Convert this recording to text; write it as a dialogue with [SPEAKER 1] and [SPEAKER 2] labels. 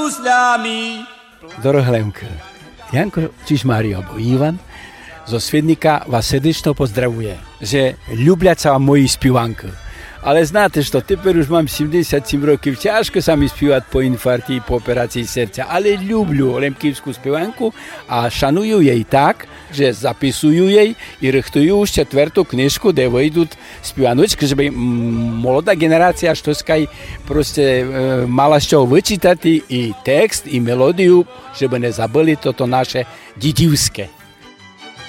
[SPEAKER 1] gusľami.
[SPEAKER 2] Dorohlemka, Janko Čižmári alebo Ivan zo Sviednika vás srdечно pozdravuje, že ľubľať sa vám moji spievanky. Ale znáte, že teper už mám 77 rokov, ťažko sa mi spívať po infarkte, po operácii srdca, ale ľubľu lemkivskú spievanku a šanujú jej tak, že zapisujú jej i rechtujú už 4. knižku, kde vojdu spievanučky, že by mladá generácia štoskaj proste mala z čoho vyčítať i text, i melódiu, že by nezabili toto naše didivské.